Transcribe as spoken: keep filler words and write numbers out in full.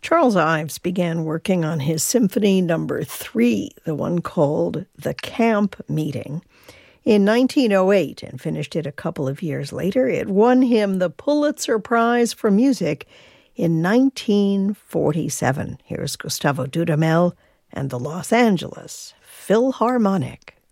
Charles Ives began working on his Symphony Number Three, the one called The Camp Meeting, in nineteen oh eight and finished it a couple of years later. It won him the Pulitzer Prize for Music in nineteen forty-seven. Here's Gustavo Dudamel and the Los Angeles Philharmonic.